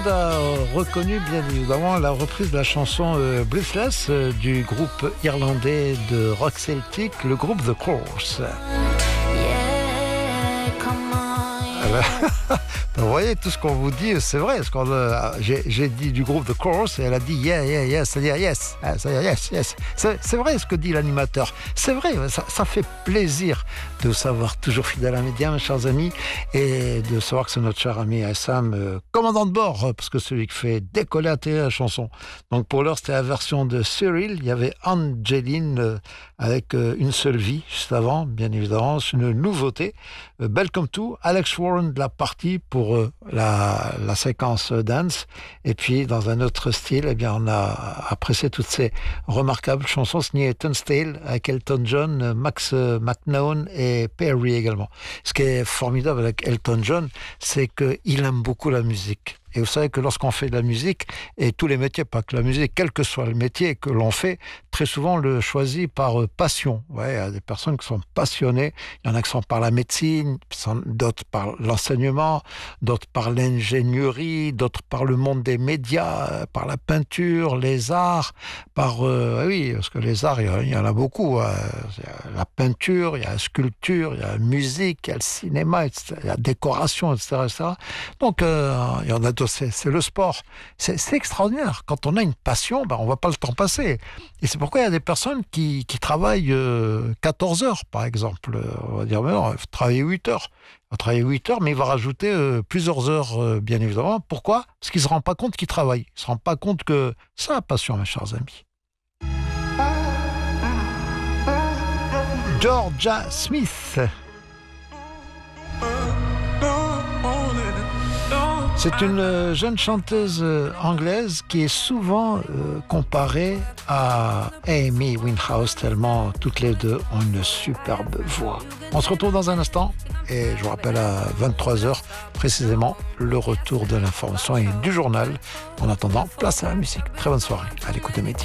monde a reconnu bien évidemment la reprise de la chanson Breathless du groupe irlandais de rock celtique, le groupe The Course. Vous voyez, tout ce qu'on vous dit, c'est vrai. J'ai dit du groupe The Course et elle a dit yes, c'est-à-dire yes, c'est-à-dire yes. C'est vrai ce que dit l'animateur. C'est vrai, ça fait plaisir de savoir toujours fidèle à Média, mes chers amis, et de savoir que c'est notre cher ami Assam, commandant de bord, parce que celui qui fait décoller à télé la chanson. Donc pour l'heure, c'était la version de Cyril. Il y avait Angeline avec Une seule vie, juste avant, bien évidemment. C'est une nouveauté. Welcome to Alex Warren de la partie pour la séquence dance. Et puis, dans un autre style, eh bien, on a apprécié toutes ces remarquables chansons signées Turnstile avec Elton John, Max McNown et Perry également. Ce qui est formidable avec Elton John, c'est qu'il aime beaucoup la musique. Et vous savez que lorsqu'on fait de la musique, et tous les métiers, pas que la musique, quel que soit le métier que l'on fait, très souvent on le choisit par passion. Ouais, il y a des personnes qui sont passionnées, il y en a qui sont par la médecine, d'autres par l'enseignement, d'autres par l'ingénierie, d'autres par le monde des médias, par la peinture, les arts, oui, parce que les arts, il y en a beaucoup. Il y a la peinture, il y a la sculpture, il y a la musique, il y a le cinéma, etc., il y a la décoration, etc. Donc, il y en a d'autres. C'est le sport. C'est extraordinaire. Quand on a une passion, on ne voit pas le temps passer. Et c'est pourquoi il y a des personnes qui travaillent 14 heures, par exemple. On va dire, mais non, il faut travailler 8 heures. Il va travailler 8 heures, mais il va rajouter plusieurs heures, bien évidemment. Pourquoi ? Parce qu'il ne se rend pas compte qu'il travaille. Il ne se rend pas compte que c'est la passion, mes chers amis. Georgia Smith. C'est une jeune chanteuse anglaise qui est souvent comparée à Amy Winehouse, tellement toutes les deux ont une superbe voix. On se retrouve dans un instant et je vous rappelle à 23h précisément le retour de l'information et du journal. En attendant, place à la musique. Très bonne soirée à l'écoute de Média.